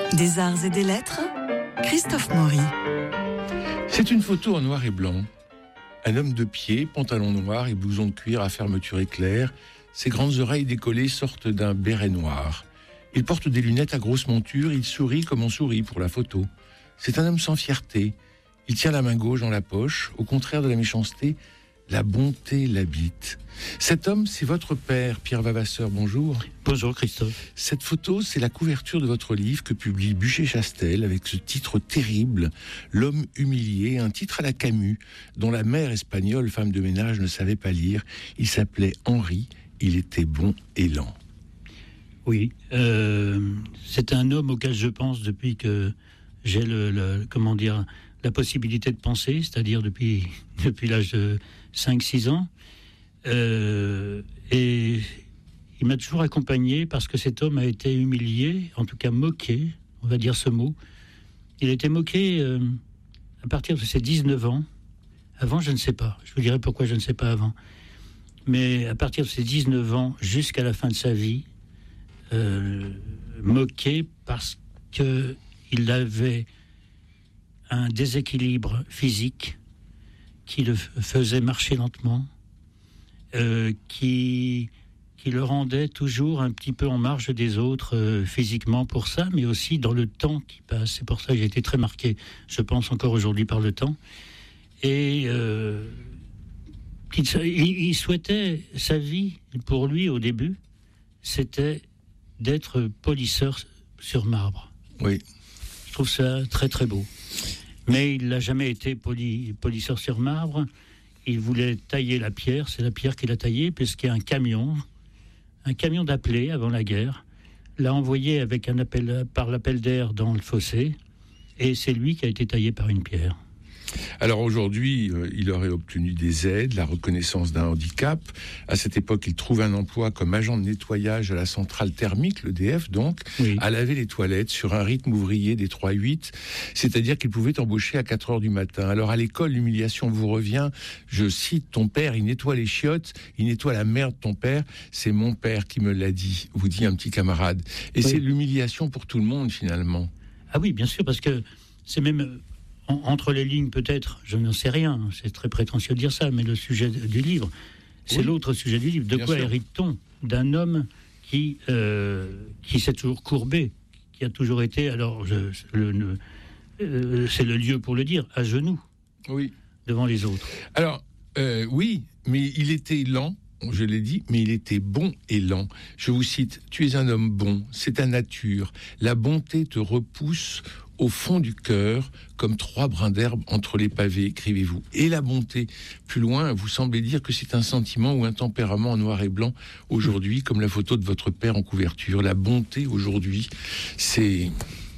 Des arts et des lettres, Christophe Maury. C'est une photo en noir et blanc. Un homme de pied, pantalon noir et blouson de cuir à fermeture éclair. Ses grandes oreilles décollées sortent d'un béret noir. Il porte des lunettes à grosse monture. Il sourit comme on sourit pour la photo. C'est un homme sans fierté. Il tient la main gauche dans la poche. Au contraire de la méchanceté, la bonté l'habite. Cet homme, c'est votre père, Pierre Vavasseur. Bonjour. Bonjour Christophe. Cette photo, c'est la couverture de votre livre que publie Buchet-Chastel avec ce titre terrible, L'homme humilié, un titre à la Camus, dont la mère espagnole, femme de ménage, ne savait pas lire. Il s'appelait Henri, il était bon et lent. Oui, c'est un homme auquel je pense depuis que j'ai la possibilité de penser, c'est-à-dire depuis l'âge de 5-6 ans. Et il m'a toujours accompagné parce que cet homme a été humilié, en tout cas moqué, on va dire ce mot. Il a été moqué à partir de ses 19 ans. Avant, je ne sais pas. Je vous dirai pourquoi je ne sais pas avant. Mais à partir de ses 19 ans jusqu'à la fin de sa vie, moqué parce qu'il avait un déséquilibre physique qui le faisait marcher lentement, qui le rendait toujours un petit peu en marge des autres physiquement pour ça, mais aussi dans le temps qui passe. C'est pour ça que j'ai été très marqué, je pense encore aujourd'hui, par le temps. Et il souhaitait, sa vie, pour lui au début, c'était d'être polisseur sur marbre. Oui. Je trouve ça très très beau. Mais il n'a jamais été polisseur sur marbre. Il voulait tailler la pierre. C'est la pierre qu'il a taillée, puisqu'il y a un camion d'appelés avant la guerre, l'a envoyé avec par l'appel d'air dans le fossé, et c'est lui qui a été taillé par une pierre. Alors aujourd'hui, il aurait obtenu des aides, la reconnaissance d'un handicap. À cette époque, il trouve un emploi comme agent de nettoyage à la centrale thermique, l'EDF donc, oui, à laver les toilettes sur un rythme ouvrier des 3-8, c'est-à-dire qu'il pouvait embaucher à 4 heures du matin. Alors à l'école, l'humiliation vous revient. Je cite, ton père, il nettoie les chiottes, il nettoie la merde, ton père. C'est mon père qui me l'a dit, vous dit un petit camarade. Et oui, c'est l'humiliation pour tout le monde finalement. Ah oui, bien sûr, parce que c'est même... Entre les lignes, peut-être, je n'en sais rien, c'est très prétentieux de dire ça, mais le sujet du livre, c'est oui, l'autre sujet du livre. De quoi hérite-t-on d'un homme qui s'est toujours courbé, qui a toujours été, alors c'est le lieu pour le dire, à genoux, oui, devant les autres. Alors, oui, mais il était lent. Je l'ai dit, mais il était bon et lent. Je vous cite, tu es un homme bon, c'est ta nature. La bonté te repousse au fond du cœur, comme 3 brins d'herbe entre les pavés, écrivez-vous. Et la bonté, plus loin, vous semblez dire que c'est un sentiment ou un tempérament en noir et blanc aujourd'hui, comme la photo de votre père en couverture. La bonté aujourd'hui, c'est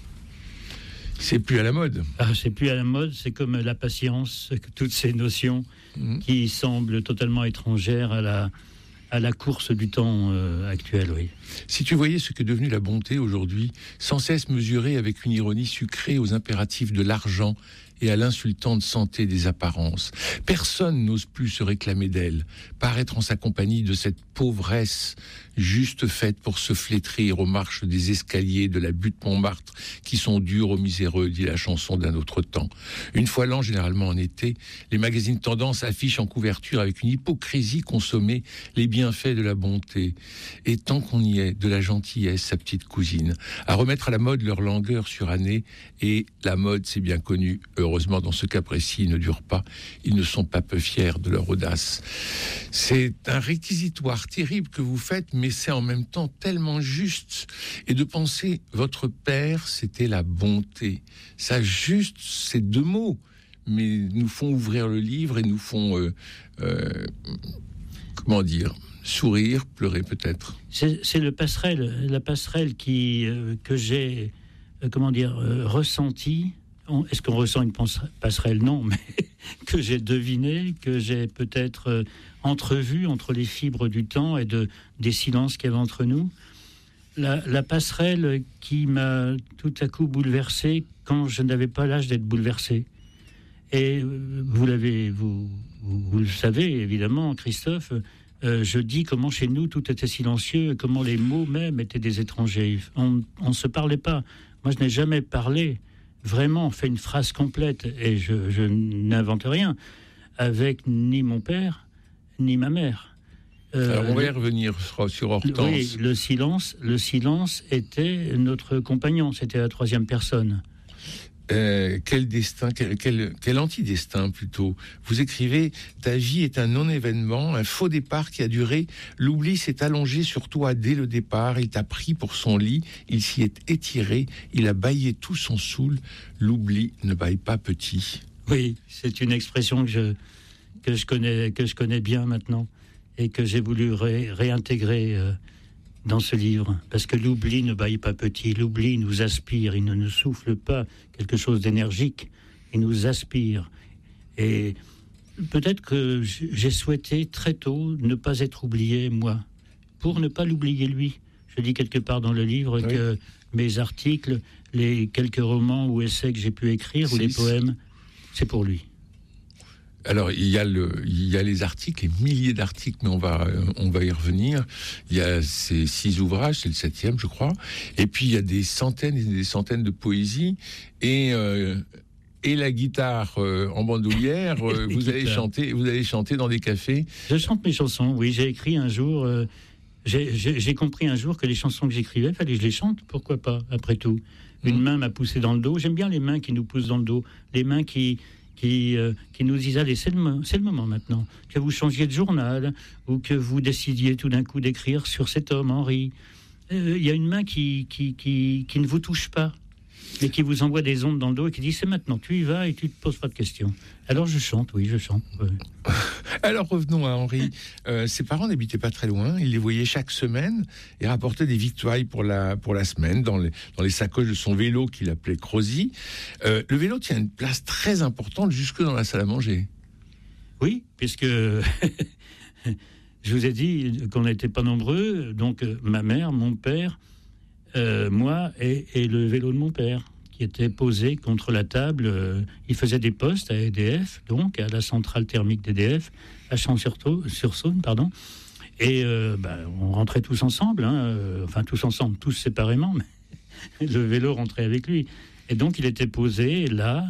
plus à la mode. Ah, c'est plus à la mode, c'est comme la patience, toutes ces notions qui semblent totalement étrangères à la course du temps actuel, oui. Si tu voyais ce qu'est devenu la bonté aujourd'hui, sans cesse mesurée avec une ironie sucrée aux impératifs de l'argent et à l'insultante santé des apparences. Personne n'ose plus se réclamer d'elle, paraître en sa compagnie de cette pauvresse juste faite pour se flétrir aux marches des escaliers de la butte Montmartre qui sont dures aux miséreux, dit la chanson d'un autre temps. Une fois l'an, généralement en été, les magazines tendance affichent en couverture avec une hypocrisie consommée les bienfaits de la bonté. Et tant qu'on y est, de la gentillesse, sa petite cousine, à remettre à la mode leur langueur surannée, et la mode, c'est bien connu, heureusement dans ce cas précis, ne dure pas, ils ne sont pas peu fiers de leur audace. C'est un réquisitoire terrible que vous faites, mais c'est en même temps tellement juste, et de penser, votre père, c'était la bonté. Ça, juste, ces 2 mots, mais nous font ouvrir le livre et nous font, comment dire, sourire, pleurer peut-être. C'est la passerelle que j'ai, ressentie. Est-ce qu'on ressent une passerelle ? Non, mais que j'ai deviné, que j'ai peut-être entrevu entre les fibres du temps et des silences qu'il y avait entre nous. La passerelle qui m'a tout à coup bouleversé quand je n'avais pas l'âge d'être bouleversé. Et vous le savez évidemment, Christophe, je dis comment chez nous tout était silencieux, comment les mots même étaient des étrangers. On ne se parlait pas. Moi, je n'ai jamais parlé, vraiment fait une phrase complète, et je n'invente rien, avec ni mon père, ni ma mère. Alors on va y revenir sur Hortense. Oui, le silence était notre compagnon, c'était la troisième personne. Quel destin, quel antidestin plutôt. Vous écrivez « Ta vie est un non-événement, un faux départ qui a duré. L'oubli s'est allongé sur toi dès le départ. Il t'a pris pour son lit. Il s'y est étiré. Il a bâillé tout son soul. L'oubli ne bâille pas petit. » Oui, c'est une expression que je connais bien maintenant et que j'ai voulu réintégrer dans ce livre, parce que l'oubli ne bâille pas petit, l'oubli nous aspire, il ne nous souffle pas quelque chose d'énergique, il nous aspire. Et peut-être que j'ai souhaité très tôt ne pas être oublié, moi, pour ne pas l'oublier lui. Je dis quelque part dans le livre que mes articles, les quelques romans ou essais que j'ai pu écrire, ou les poèmes, c'est pour lui. Alors, il y a les articles, les milliers d'articles, mais on va y revenir. Il y a ces 6 ouvrages, c'est le 7e, je crois. Et puis, il y a des centaines et des centaines de poésies. Et la guitare en bandoulière, vous allez chanter dans des cafés. Je chante mes chansons, oui. J'ai écrit un jour... j'ai compris un jour que les chansons que j'écrivais, fallait que je les chante. Pourquoi pas, après tout. Une main m'a poussé dans le dos. J'aime bien les mains qui nous poussent dans le dos. Les mains qui nous disent allez, c'est le moment maintenant, que vous changiez de journal ou que vous décidiez tout d'un coup d'écrire sur cet homme, Henri. Il y a une main qui ne vous touche pas, mais qui vous envoie des ondes dans le dos et qui dit c'est maintenant, tu y vas et tu ne te poses pas de questions. Alors je chante, oui, je chante. Ouais. Alors revenons à Henri. Ses parents n'habitaient pas très loin, il les voyait chaque semaine et rapportait des victuailles pour la semaine dans les sacoches de son vélo qu'il appelait Crozzy. Le vélo tient une place très importante jusque dans la salle à manger. Oui, puisque je vous ai dit qu'on n'était pas nombreux, donc ma mère, mon père, moi et le vélo de mon père, qui était posé contre la table. Il faisait des postes à EDF, donc à la centrale thermique d'EDF, à Champs-sur-Saône, pardon. Et on rentrait tous ensemble, enfin tous ensemble, tous séparément, mais le vélo rentrait avec lui. Et donc il était posé là.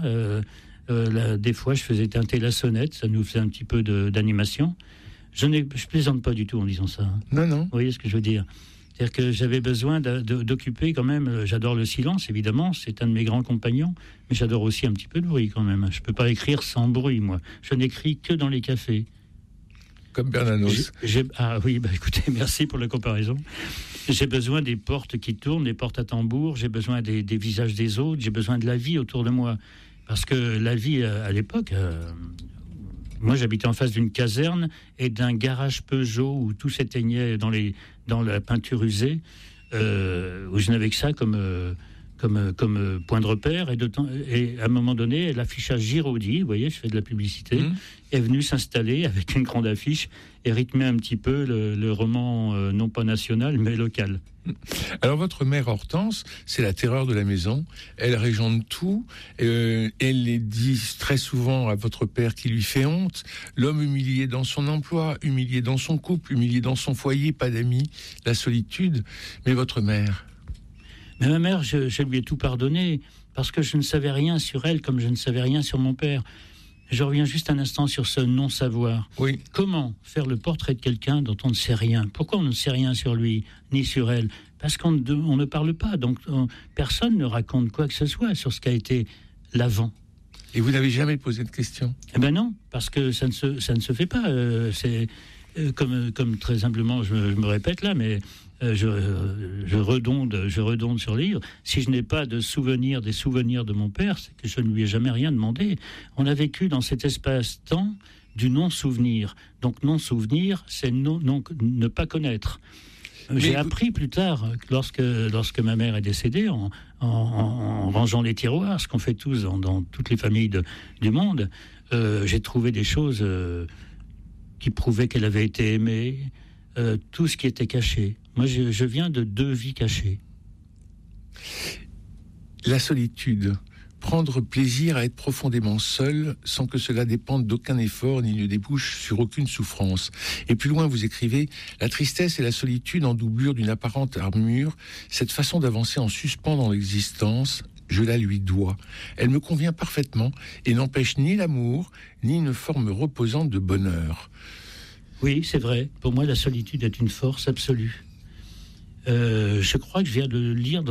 Des fois, je faisais teinter la sonnette, ça nous faisait un petit peu d'animation. Je plaisante pas du tout en disant ça. Non. Vous voyez ce que je veux dire ? C'est-à-dire que j'avais besoin d'occuper quand même. J'adore le silence, évidemment, c'est un de mes grands compagnons, mais j'adore aussi un petit peu de bruit quand même. Je ne peux pas écrire sans bruit, moi. Je n'écris que dans les cafés. Comme Bernanos. Ah oui, écoutez, merci pour la comparaison. J'ai besoin des portes qui tournent, des portes à tambour, j'ai besoin des visages des autres, j'ai besoin de la vie autour de moi. Parce que la vie, à l'époque... moi, j'habitais en face d'une caserne et d'un garage Peugeot où tout s'éteignait dans la peinture usée, où je n'avais que ça comme point de repère. Et à un moment donné, l'affichage Giraudy, vous voyez, je fais de la publicité, est venu s'installer avec une grande affiche et rythmer un petit peu le roman, non pas national, mais local. Alors votre mère Hortense, c'est la terreur de la maison. Elle régente tout. Elle dit très souvent à votre père qu'il lui fait honte. L'homme humilié dans son emploi, humilié dans son couple, humilié dans son foyer, pas d'amis, la solitude. Mais votre mère... Mais ma mère, je lui ai tout pardonné parce que je ne savais rien sur elle comme je ne savais rien sur mon père. Je reviens juste un instant sur ce non-savoir. Oui. Comment faire le portrait de quelqu'un dont on ne sait rien ? Pourquoi on ne sait rien sur lui, ni sur elle ? Parce qu'on ne parle pas, donc personne ne raconte quoi que ce soit sur ce qu'a été l'avant. Et vous n'avez jamais posé de questions ? Eh bien non, parce que ça ne se fait pas. C'est comme très simplement, je me répète là, mais je redonde sur le livre. Si je n'ai pas des souvenirs de mon père, c'est que je ne lui ai jamais rien demandé. On a vécu dans cet espace-temps du non-souvenir. Donc non-souvenir, c'est ne pas connaître. J'ai appris plus tard, lorsque ma mère est décédée, en rangeant les tiroirs, ce qu'on fait tous dans toutes les familles du monde, j'ai trouvé des choses qui prouvaient qu'elle avait été aimée, tout ce qui était caché. Moi, je viens de 2 vies cachées. La solitude. prendre plaisir à être profondément seul sans que cela dépende d'aucun effort ni ne débouche sur aucune souffrance. Et plus loin, vous écrivez « La tristesse et la solitude en doublure d'une apparente armure, cette façon d'avancer en suspens dans l'existence, je la lui dois. Elle me convient parfaitement et n'empêche ni l'amour, ni une forme reposante de bonheur. » Oui, c'est vrai. Pour moi, la solitude est une force absolue. Je crois que je viens de le lire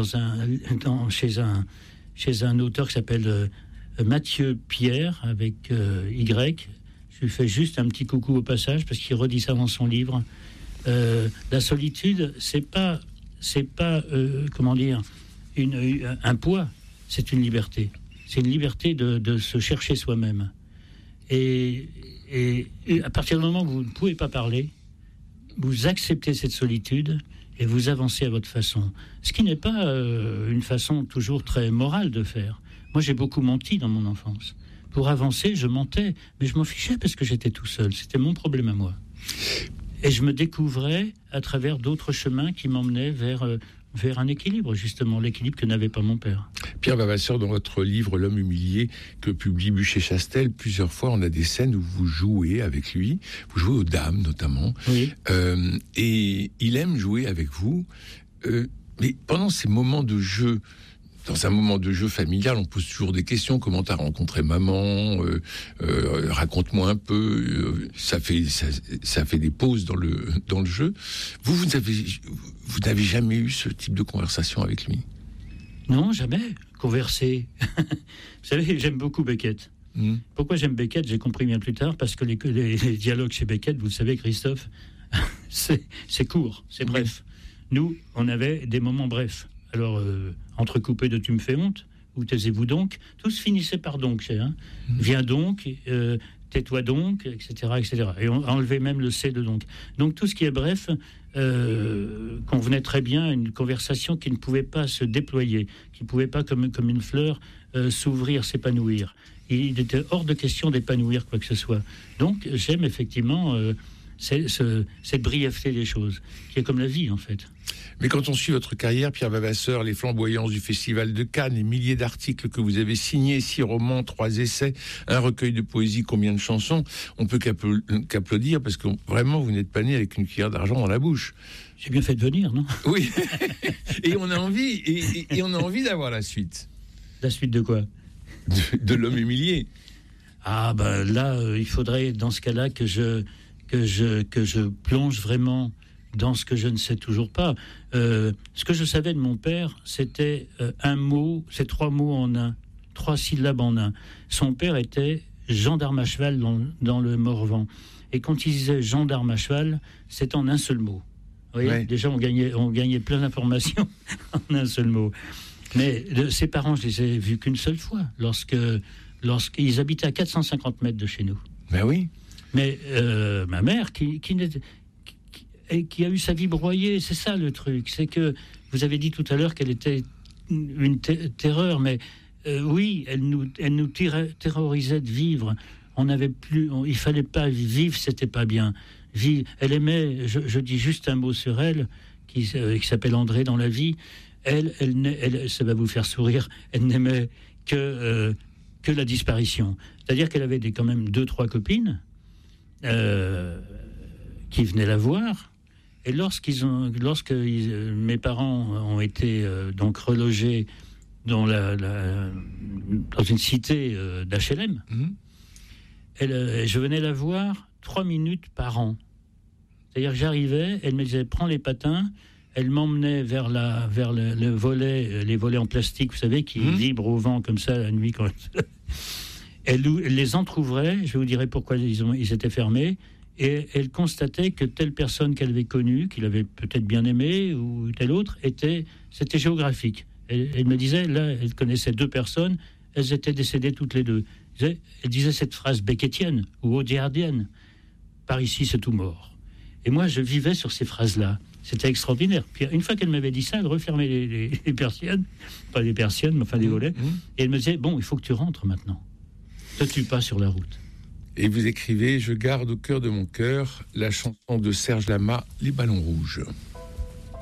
chez un auteur qui s'appelle Mathieu Pierre, avec Y. Je lui fais juste un petit coucou au passage, parce qu'il redit ça dans son livre. La solitude, c'est pas comment dire, un poids, c'est une liberté. C'est une liberté de se chercher soi-même. Et à partir du moment où vous ne pouvez pas parler, vous acceptez cette solitude et vous avancez à votre façon. Ce qui n'est pas une façon toujours très morale de faire. Moi, j'ai beaucoup menti dans mon enfance. Pour avancer, je mentais, mais je m'en fichais parce que j'étais tout seul. C'était mon problème à moi. Et je me découvrais à travers d'autres chemins qui m'emmenaient vers un équilibre, justement, l'équilibre que n'avait pas mon père. Pierre Vavasseur, dans votre livre « L'homme humilié » que publie Buchet-Chastel, plusieurs fois on a des scènes où vous jouez avec lui, vous jouez aux dames notamment, oui. Et il aime jouer avec vous, mais pendant ces moments de jeu, dans un moment de jeu familial, on pose toujours des questions. Comment t'as rencontré maman ? Raconte-moi un peu. Ça fait des pauses dans le jeu. Vous n'avez jamais eu ce type de conversation avec lui ? Non, jamais. Converser. Vous savez, j'aime beaucoup Beckett. Pourquoi j'aime Beckett ? J'ai compris bien plus tard, parce que les dialogues chez Beckett, vous le savez, Christophe, c'est court, c'est bref. Nous, on avait des moments brefs. Alors, entrecoupé de « tu me fais honte » ou « taisez-vous donc », tous finissaient par « donc ». Viens donc, tais-toi donc, etc., etc. Et on enlevait même le « c » de « donc ». Donc, tout ce qui est bref convenait très bien à une conversation qui ne pouvait pas se déployer, qui ne pouvait pas, comme une fleur, s'ouvrir, s'épanouir. Il était hors de question d'épanouir quoi que ce soit. Donc, j'aime effectivement cette brièveté des choses, qui est comme la vie, en fait. Mais quand on suit votre carrière, Pierre Vavasseur, les flamboyances du Festival de Cannes, les milliers d'articles que vous avez signés, 6 romans, 3 essais, un recueil de poésie, combien de chansons, on peut qu'applaudir, parce que vraiment, vous n'êtes pas né avec une cuillère d'argent dans la bouche. J'ai bien fait de venir, non ? Oui. Et on a envie, et on a envie d'avoir la suite. La suite de quoi ? De l'homme humilié. Ah ben là, il faudrait dans ce cas-là que je plonge vraiment dans ce que je ne sais toujours pas. Ce que je savais de mon père, c'était un mot, c'est 3 mots en un, 3 syllabes en un. Son père était gendarme à cheval dans le Morvan. Et quand il disait gendarme à cheval, c'est en un seul mot. Vous voyez, ouais. Déjà, on gagnait plein d'informations en un seul mot. Mais ses parents, je les ai vus qu'une seule fois, lorsqu'ils habitaient à 450 mètres de chez nous. Ben oui. Mais ma mère, qui a eu sa vie broyée, c'est ça le truc. C'est que, vous avez dit tout à l'heure qu'elle était une terreur, mais oui, elle nous terrorisait de vivre. Il fallait pas vivre, c'était pas bien. Elle aimait, je dis juste un mot sur elle, qui s'appelle André dans la vie. Elle, ça va vous faire sourire, elle n'aimait que la disparition. C'est-à-dire qu'elle avait quand même 2-3 copines qui venaient la voir. Et lorsque mes parents ont été donc relogés dans une cité d'HLM, je venais la voir 3 minutes par an. C'est-à-dire que j'arrivais, elle me disait prends les patins, elle m'emmenait vers le volet, les volets en plastique, vous savez, qui vibrent au vent comme ça la nuit. Elle les entrouvrait, je vous dirai pourquoi ils étaient fermés, et elle constatait que telle personne qu'elle avait connue, qu'il avait peut-être bien aimée, ou telle autre, c'était géographique. Elle me disait, là, elle connaissait 2 personnes, elles étaient décédées toutes les 2. Elle disait cette phrase beckettienne, ou audiardienne, par ici c'est tout mort. Et moi, je vivais sur ces phrases-là. C'était extraordinaire. Puis une fois qu'elle m'avait dit ça, elle refermait les persiennes, pas les persiennes, mais enfin les volets, et elle me disait, bon, il faut que tu rentres maintenant. Ne te tue pas sur la route. Et vous écrivez « Je garde au cœur de mon cœur la chanson de Serge Lama, Les ballons rouges ».